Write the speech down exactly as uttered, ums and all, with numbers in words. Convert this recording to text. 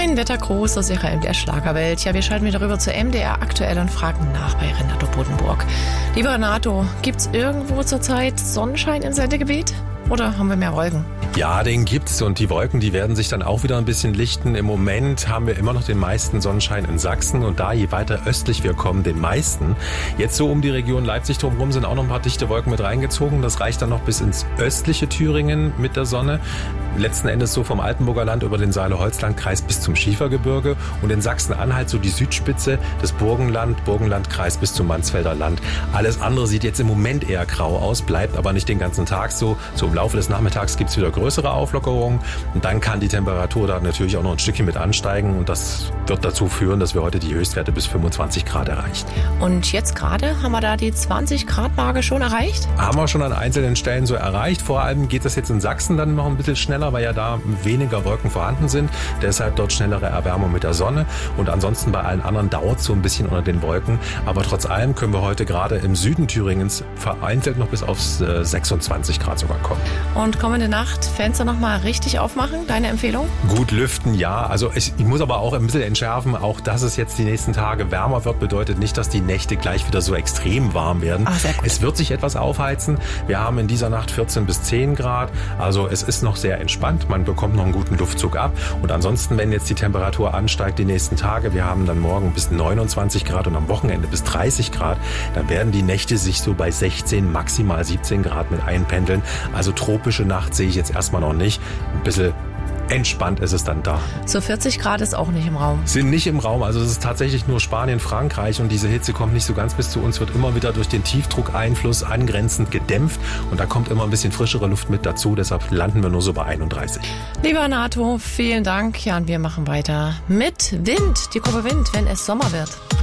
Ein Wettergruß aus ihrer M D R-Schlagerwelt. Ja, wir schalten wieder rüber zur M D R aktuell und fragen nach bei Renato Buddenburg. Lieber Renato, gibt's irgendwo zurzeit Sonnenschein im Sendegebiet? Oder haben wir mehr Wolken? Ja, den gibt's und die Wolken, die werden sich dann auch wieder ein bisschen lichten. Im Moment haben wir immer noch den meisten Sonnenschein in Sachsen und da, je weiter östlich wir kommen, den meisten. Jetzt so um die Region Leipzig drumherum sind auch noch ein paar dichte Wolken mit reingezogen. Das reicht dann noch bis ins östliche Thüringen mit der Sonne. Letzten Endes so vom Altenburger Land über den Saale-Holzland-Kreis bis zum Schiefergebirge und in Sachsen-Anhalt so die Südspitze, das Burgenland, Burgenlandkreis bis zum Mansfelder Land. Alles andere sieht jetzt im Moment eher grau aus, bleibt aber nicht den ganzen Tag so. So im Laufe des Nachmittags gibt's wieder größere Auflockerungen und dann kann die Temperatur da natürlich auch noch ein Stückchen mit ansteigen und das wird dazu führen, dass wir heute die Höchstwerte bis fünfundzwanzig Grad erreichen. Und jetzt gerade haben wir da die zwanzig Grad Marke schon erreicht? Haben wir schon an einzelnen Stellen so erreicht. Vor allem geht das jetzt in Sachsen dann noch ein bisschen schneller, weil ja da weniger Wolken vorhanden sind. Deshalb dort schnellere Erwärmung mit der Sonne. Und ansonsten bei allen anderen dauert es so ein bisschen unter den Wolken. Aber trotz allem können wir heute gerade im Süden Thüringens vereinzelt noch bis auf sechsundzwanzig Grad sogar kommen. Und kommende Nacht Fenster noch mal richtig aufmachen? Deine Empfehlung? Gut lüften, ja. Also ich, ich muss aber auch ein bisschen entschärfen, auch dass es jetzt die nächsten Tage wärmer wird, bedeutet nicht, dass die Nächte gleich wieder so extrem warm werden. Ach, sehr gut. Es wird sich etwas aufheizen. Wir haben in dieser Nacht vierzehn bis zehn Grad. Also es ist noch sehr entspannt. Man bekommt noch einen guten Luftzug ab. Und ansonsten, wenn jetzt die Temperatur ansteigt die nächsten Tage, wir haben dann morgen bis neunundzwanzig Grad und am Wochenende bis dreißig Grad, dann werden die Nächte sich so bei sechzehn, maximal siebzehn Grad mit einpendeln. Also tropische Nacht sehe ich jetzt erstmal noch nicht. Ein bisschen entspannt ist es dann da. So vierzig Grad ist auch nicht im Raum. Sind nicht im Raum, also es ist tatsächlich nur Spanien, Frankreich und diese Hitze kommt nicht so ganz bis zu uns, wird immer wieder durch den Tiefdruckeinfluss angrenzend gedämpft und da kommt immer ein bisschen frischere Luft mit dazu, deshalb landen wir nur so bei einunddreißig. Lieber Nato, vielen Dank. Ja, und wir machen weiter mit Wind, die Gruppe Wind, wenn es Sommer wird.